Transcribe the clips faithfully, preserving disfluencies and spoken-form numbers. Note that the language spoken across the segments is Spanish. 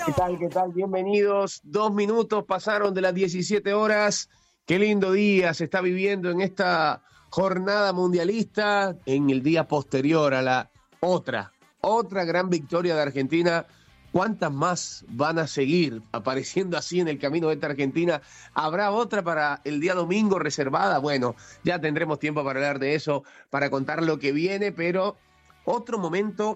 ¿Qué tal? ¿Qué tal? Bienvenidos. Dos minutos pasaron de las diecisiete horas. Qué lindo día se está viviendo en esta jornada mundialista, en el día posterior a la otra, otra gran victoria de Argentina. ¿Cuántas más van a seguir apareciendo así en el camino de esta Argentina? ¿Habrá otra para el día domingo reservada? Bueno, ya tendremos tiempo para hablar de eso, para contar lo que viene, pero otro momento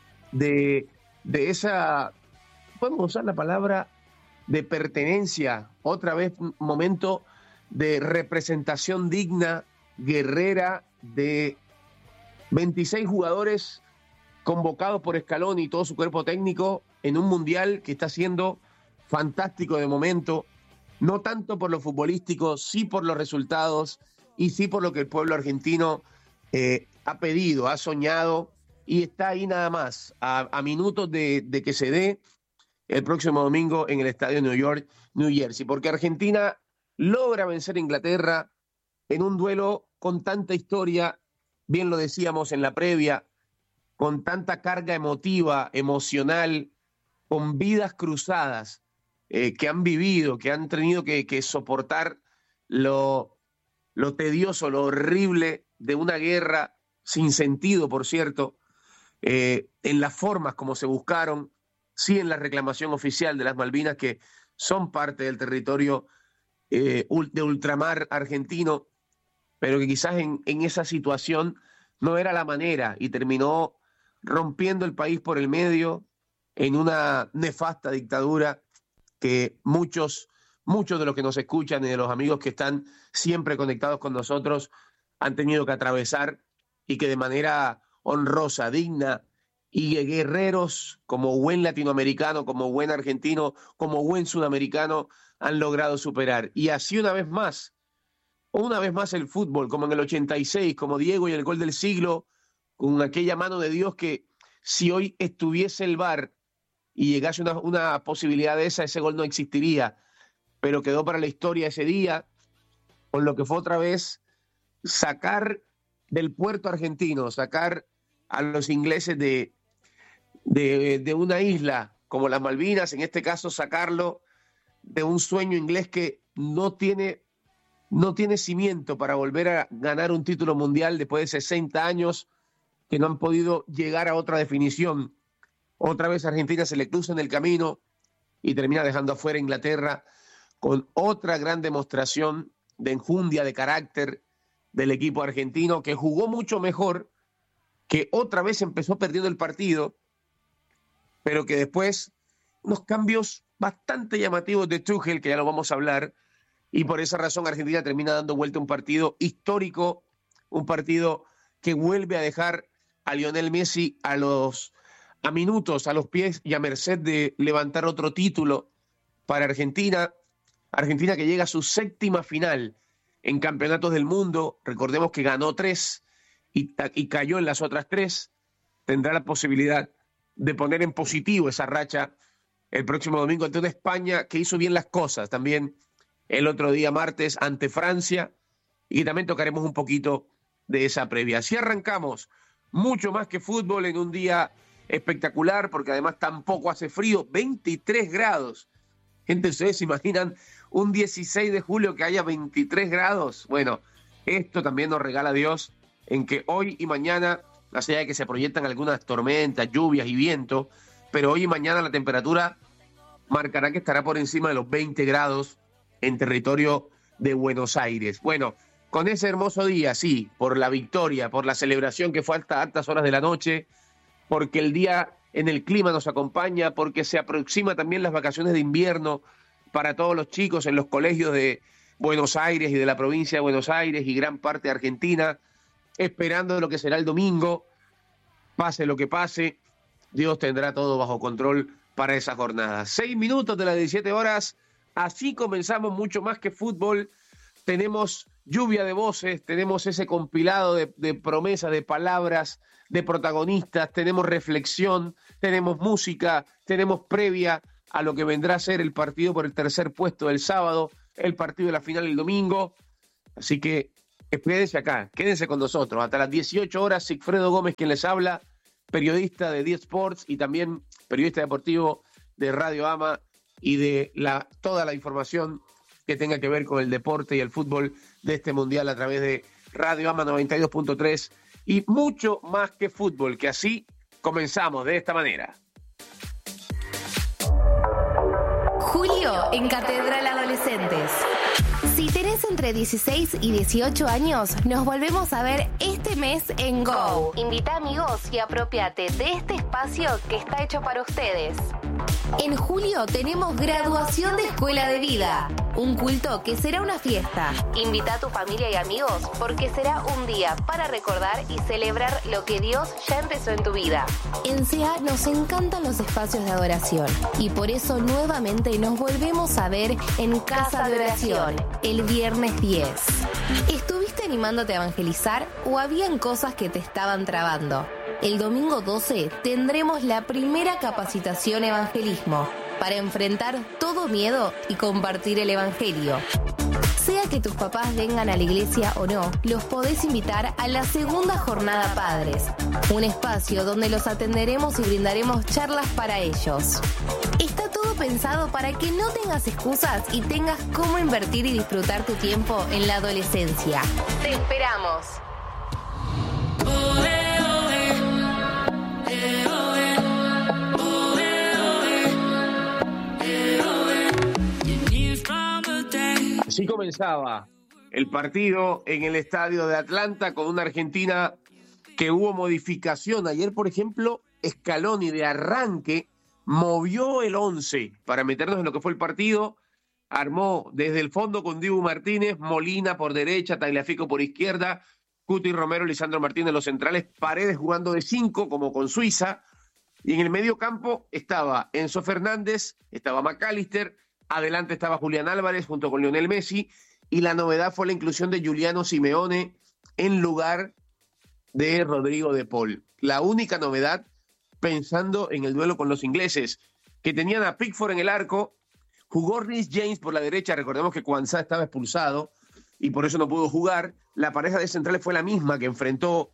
de, de esa, podemos usar la palabra de pertenencia, otra vez un momento de representación digna, guerrera, de veintiséis jugadores convocados por Scaloni y todo su cuerpo técnico en un mundial que está siendo fantástico de momento, no tanto por lo futbolístico, sí por los resultados y sí por lo que el pueblo argentino eh, ha pedido, ha soñado y está ahí nada más, a, a minutos de, de que se dé el próximo domingo en el estadio New York, New Jersey, porque Argentina logra vencer a Inglaterra en un duelo con tanta historia, bien lo decíamos en la previa, con tanta carga emotiva, emocional, con vidas cruzadas eh, que han vivido, que han tenido que, que soportar lo, lo tedioso, lo horrible de una guerra sin sentido, por cierto, eh, en las formas como se buscaron, sí en la reclamación oficial de las Malvinas, que son parte del territorio eh, de ultramar argentino, pero que quizás en, en esa situación no era la manera y terminó rompiendo el país por el medio en una nefasta dictadura que muchos, muchos de los que nos escuchan y de los amigos que están siempre conectados con nosotros han tenido que atravesar y que de manera honrosa, digna y guerreros como buen latinoamericano, como buen argentino, como buen sudamericano han logrado superar. Y así una vez más, una vez más el fútbol, como en el ochenta y seis, como Diego y el gol del siglo, con aquella mano de Dios que si hoy estuviese el V A R y llegase una, una posibilidad de esa, ese gol no existiría, pero quedó para la historia ese día, con lo que fue otra vez sacar del puerto argentino, sacar a los ingleses de, de, de una isla como las Malvinas, en este caso sacarlo de un sueño inglés que no tiene, no tiene cimiento para volver a ganar un título mundial después de sesenta años, que no han podido llegar a otra definición. Otra vez Argentina se le cruza en el camino y termina dejando afuera a Inglaterra con otra gran demostración de enjundia, de carácter del equipo argentino, que jugó mucho mejor, que otra vez empezó perdiendo el partido, pero que después unos cambios bastante llamativos de Tuchel, que ya lo vamos a hablar, y por esa razón Argentina termina dando vuelta a un partido histórico, un partido que vuelve a dejar a Lionel Messi a los a minutos, a los pies y a merced de levantar otro título para Argentina. Argentina que llega a su séptima final en campeonatos del mundo. Recordemos que ganó tres y, y cayó en las otras tres. Tendrá la posibilidad de poner en positivo esa racha el próximo domingo ante una España que hizo bien las cosas también el otro día martes ante Francia, y también tocaremos un poquito de esa previa. Así arrancamos, mucho más que fútbol en un día espectacular, porque además tampoco hace frío, veintitrés grados. Gente, ¿ustedes se imaginan un dieciséis de julio que haya veintitrés grados? Bueno, esto también nos regala Dios, en que hoy y mañana, más allá de que se proyectan algunas tormentas, lluvias y viento, pero hoy y mañana la temperatura marcará que estará por encima de los veinte grados en territorio de Buenos Aires. Bueno, con ese hermoso día, sí, por la victoria, por la celebración que fue hasta altas horas de la noche, porque el día en el clima nos acompaña, porque se aproxima también las vacaciones de invierno para todos los chicos en los colegios de Buenos Aires y de la provincia de Buenos Aires y gran parte de Argentina, esperando lo que será el domingo. Pase lo que pase, Dios tendrá todo bajo control para esa jornada. Seis minutos de las diecisiete horas, así comenzamos mucho más que fútbol. Tenemos lluvia de voces, tenemos ese compilado de, de promesas, de palabras, de protagonistas, tenemos reflexión, tenemos música, tenemos previa a lo que vendrá a ser el partido por el tercer puesto del sábado, el partido de la final el domingo. Así que quédense acá, quédense con nosotros. Hasta las dieciocho horas, Sigfredo Gómez quien les habla, periodista de diez Sports y también periodista deportivo de Radio Ama y de la, toda la información que tenga que ver con el deporte y el fútbol de este mundial a través de Radio Ama noventa y dos punto tres y mucho más que fútbol, que así comenzamos de esta manera. Julio en Catedral Adolescentes. Si tenés entre dieciséis y dieciocho años, nos volvemos a ver este mes en Go. Invita amigos y apropiate de este espacio que está hecho para ustedes. En julio tenemos graduación de Escuela de Vida, un culto que será una fiesta. Invita a tu familia y amigos porque será un día para recordar y celebrar lo que Dios ya empezó en tu vida. En C A nos encantan los espacios de adoración y por eso nuevamente nos volvemos a ver en Casa de Oración el viernes diez. ¿Estuviste animándote a evangelizar o habían cosas que te estaban trabando? El domingo doce tendremos la primera capacitación evangelismo para enfrentar todo miedo y compartir el evangelio. Sea que tus papás vengan a la iglesia o no, los podés invitar a la segunda jornada Padres, un espacio donde los atenderemos y brindaremos charlas para ellos. Está todo pensado para que no tengas excusas y tengas cómo invertir y disfrutar tu tiempo en la adolescencia. ¡Te esperamos! Así comenzaba el partido en el estadio de Atlanta con una Argentina que hubo modificación. Ayer, por ejemplo, Scaloni de arranque movió el once para meternos en lo que fue el partido. Armó desde el fondo con Dibu Martínez, Molina por derecha, Tagliafico por izquierda, Cuti Romero, Lisandro Martínez los centrales, Paredes jugando de cinco como con Suiza. Y en el medio campo estaba Enzo Fernández, estaba McAllister, adelante estaba Julián Álvarez junto con Lionel Messi, y la novedad fue la inclusión de Giuliano Simeone en lugar de Rodrigo de Paul. La única novedad, pensando en el duelo con los ingleses, que tenían a Pickford en el arco, jugó Reece James por la derecha, recordemos que Kwanzaa estaba expulsado y por eso no pudo jugar. La pareja de centrales fue la misma que enfrentó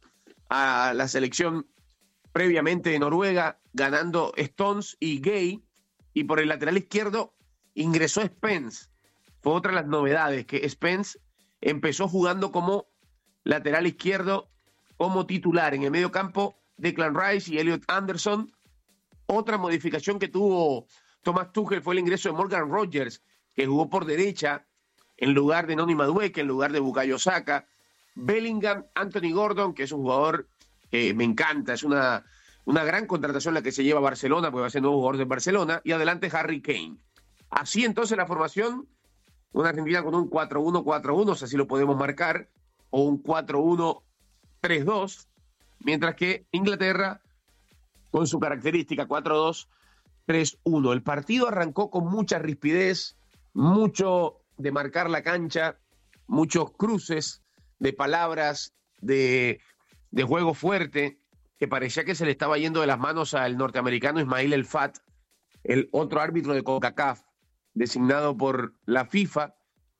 a la selección previamente de Noruega, ganando Stones y Gay, y por el lateral izquierdo ingresó Spence. Fue otra de las novedades, que Spence empezó jugando como lateral izquierdo, como titular. En el medio campo, Declan Rice y Elliot Anderson. Otra modificación que tuvo Thomas Tuchel fue el ingreso de Morgan Rogers, que jugó por derecha en lugar de Noni Madueke, en lugar de Bukayo Saka. Bellingham, Anthony Gordon, que es un jugador que me encanta, es una, una gran contratación la que se lleva a Barcelona, porque va a ser nuevo jugador de Barcelona. Y adelante Harry Kane. Así entonces la formación, una Argentina con un cuatro uno cuatro uno, o sea, así lo podemos marcar, o un cuatro uno tres dos, mientras que Inglaterra con su característica cuatro dos tres uno. El partido arrancó con mucha rispidez, mucho de marcar la cancha, muchos cruces de palabras, de, de juego fuerte, que parecía que se le estaba yendo de las manos al norteamericano Ismail El Fat, el otro árbitro de CONCACAF, designado por la FIFA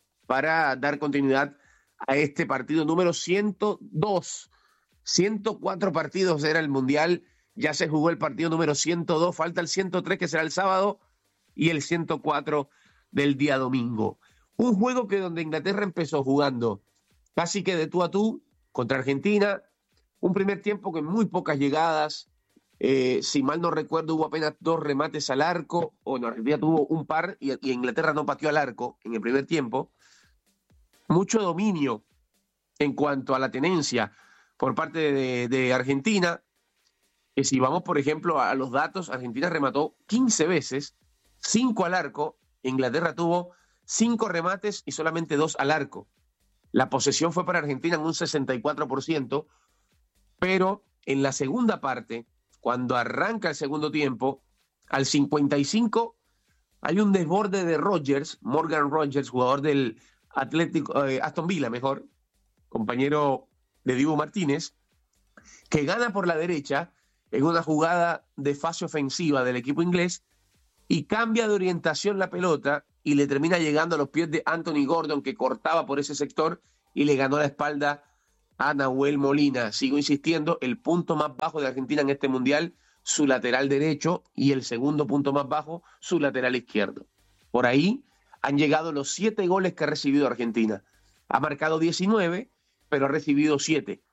para dar continuidad a este partido número ciento dos. ciento cuatro partidos era el Mundial, ya se jugó el partido número ciento dos, falta el ciento tres que será el sábado y el ciento cuatro del día domingo. Un juego que donde Inglaterra empezó jugando casi que de tú a tú contra Argentina, un primer tiempo con muy pocas llegadas. Eh, si mal no recuerdo, hubo apenas dos remates al arco, o no, Argentina tuvo un par y, y Inglaterra no pateó al arco en el primer tiempo. Mucho dominio en cuanto a la tenencia por parte de, de Argentina, que si vamos, por ejemplo, a, a los datos, Argentina remató quince veces, cinco al arco, Inglaterra tuvo cinco remates y solamente dos al arco. La posesión fue para Argentina en un sesenta y cuatro por ciento, pero en la segunda parte, cuando arranca el segundo tiempo, al cincuenta y cinco hay un desborde de Rogers, Morgan Rogers, jugador del Atlético, eh, Aston Villa, mejor, compañero de Dibu Martínez, que gana por la derecha en una jugada de fase ofensiva del equipo inglés y cambia de orientación la pelota y le termina llegando a los pies de Anthony Gordon, que cortaba por ese sector y le ganó la espalda a Nahuel Molina. Sigo insistiendo, el punto más bajo de Argentina en este Mundial su lateral derecho y el segundo punto más bajo, su lateral izquierdo. Por ahí han llegado los siete goles que ha recibido Argentina. Ha marcado diecinueve, pero ha recibido siete.